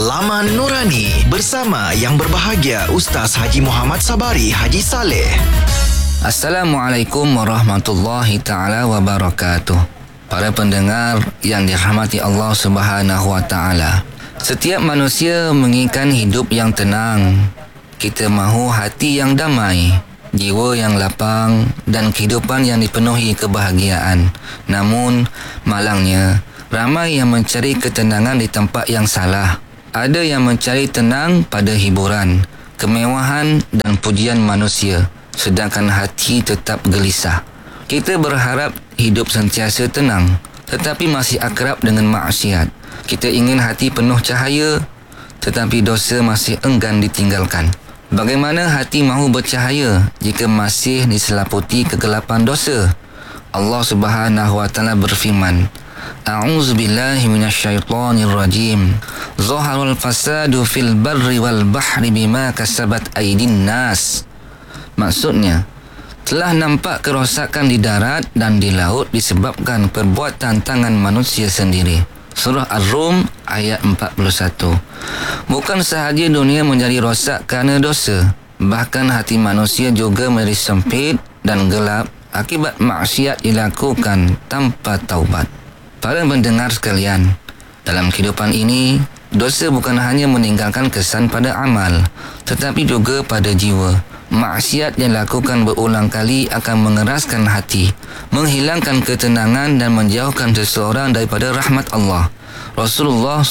Laman Nurani bersama yang berbahagia Ustaz Haji Muhammad Sabari Haji Saleh. Assalamualaikum warahmatullahi ta'ala wabarakatuh. Para pendengar yang dirahmati Allah Subhanahu wa ta'ala, setiap manusia menginginkan hidup yang tenang. Kita mahu hati yang damai, jiwa yang lapang dan kehidupan yang dipenuhi kebahagiaan. Namun, malangnya, ramai yang mencari ketenangan di tempat yang salah. Ada yang mencari tenang pada hiburan, kemewahan dan pujian manusia, sedangkan hati tetap gelisah. Kita berharap hidup sentiasa tenang, tetapi masih akrab dengan maksiat. Kita ingin hati penuh cahaya, tetapi dosa masih enggan ditinggalkan. Bagaimana hati mahu bercahaya jika masih diselaputi kegelapan dosa? Allah Subhanahu wa ta'ala berfirman, A'udzu billahi minasyaitonir rajim. Zaharul fasadu fil barri wal bahri bima kasabat aydin nas. Maksudnya, telah nampak kerosakan di darat dan di laut disebabkan perbuatan tangan manusia sendiri. Surah Ar-Rum ayat 41. Bukan sahaja dunia menjadi rosak kerana dosa, bahkan hati manusia juga menjadi sempit dan gelap akibat maksiat dilakukan tanpa taubat. Para pendengar sekalian, dalam kehidupan ini, dosa bukan hanya meninggalkan kesan pada amal, tetapi juga pada jiwa. Maksiat yang dilakukan berulang kali akan mengeraskan hati, menghilangkan ketenangan dan menjauhkan seseorang daripada rahmat Allah. Rasulullah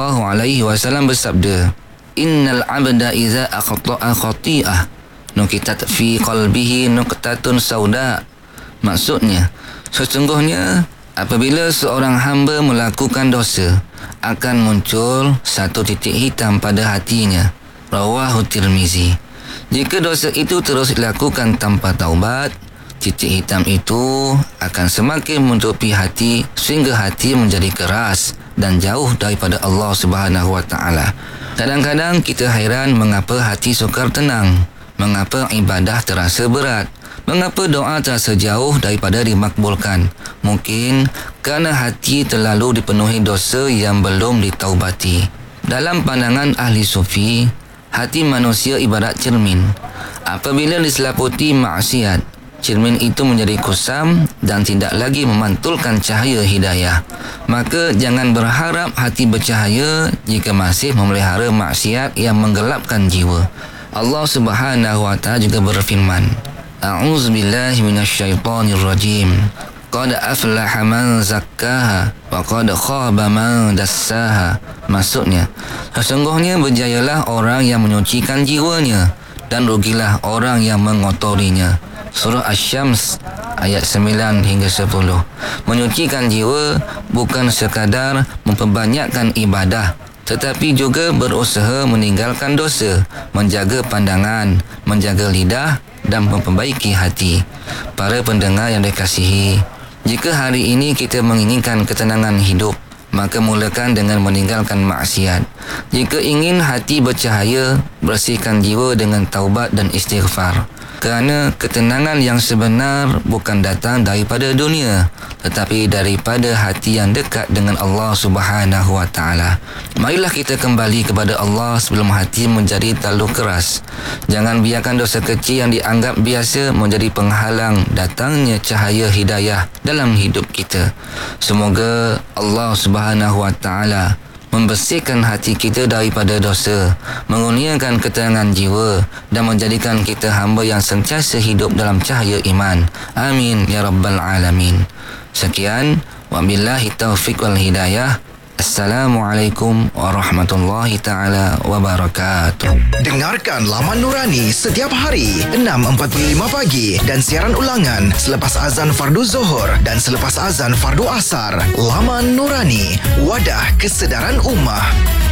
SAW bersabda, Innal abda iza akhta'a khati'ah nukitat fi qalbihi nuqtatun sauda. Maksudnya, sesungguhnya apabila seorang hamba melakukan dosa, akan muncul satu titik hitam pada hatinya. Rawahu Tirmizi. Jika dosa itu terus dilakukan tanpa taubat, titik hitam itu akan semakin menutupi hati sehingga hati menjadi keras dan jauh daripada Allah Subhanahu wa ta'ala. Kadang-kadang kita hairan mengapa hati sukar tenang, mengapa ibadah terasa berat, mengapa doa terasa jauh daripada dimakbulkan. Mungkin kerana hati terlalu dipenuhi dosa yang belum ditaubati. Dalam pandangan ahli sufi, hati manusia ibarat cermin. Apabila diselaputi maksiat, cermin itu menjadi kusam dan tidak lagi memantulkan cahaya hidayah. Maka jangan berharap hati bercahaya jika masih memelihara maksiat yang menggelapkan jiwa. Allah Subhanahu wa ta'ala juga berfirman, A'udzu billahi minasyaitonir rajim. Qad aflaha man zakkaha wa qad khaba man dassaha. Maksudnya, sesungguhnya berjayalah orang yang menyucikan jiwanya dan rugilah orang yang mengotorinya. Surah Asy-Syams ayat 9 hingga 10. Menyucikan jiwa bukan sekadar memperbanyakkan ibadah, tetapi juga berusaha meninggalkan dosa, menjaga pandangan, menjaga lidah dan memperbaiki hati. Para pendengar yang dikasihi, jika hari ini kita menginginkan ketenangan hidup, maka mulakan dengan meninggalkan maksiat. Jika ingin hati bercahaya, bersihkan jiwa dengan taubat dan istighfar. Kerana ketenangan yang sebenar bukan datang daripada dunia, tetapi daripada hati yang dekat dengan Allah Subhanahu wa ta'ala. Marilah kita kembali kepada Allah sebelum hati menjadi terlalu keras. Jangan biarkan dosa kecil yang dianggap biasa menjadi penghalang datangnya cahaya hidayah dalam hidup kita. Semoga Allah Subhanahu wa ta'ala membersihkan hati kita daripada dosa, mengurniakan ketenangan jiwa dan menjadikan kita hamba yang sentiasa hidup dalam cahaya iman. Amin ya rabbal alamin. Sekian, wabillahi taufiq wal hidayah. Assalamualaikum warahmatullahi ta'ala wabarakatuh. Dengarkan Laman Nurani setiap hari 6.45 pagi dan siaran ulangan selepas azan fardu Zuhur dan selepas azan fardu Asar. Laman Nurani, wadah kesedaran ummah.